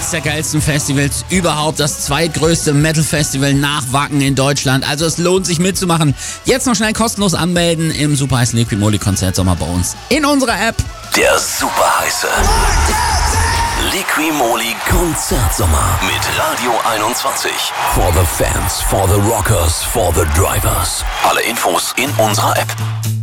eines der geilsten Festivals überhaupt. Das zweitgrößte Metal-Festival nach Wacken in Deutschland. Also es lohnt sich mitzumachen. Jetzt noch schnell kostenlos anmelden im superheißen Liquimoli Konzertsommer bei uns in unserer App. Der superheiße Liquimoli Konzertsommer mit Radio 21. For the fans, for the rockers, for the drivers. Alle Infos in unserer App.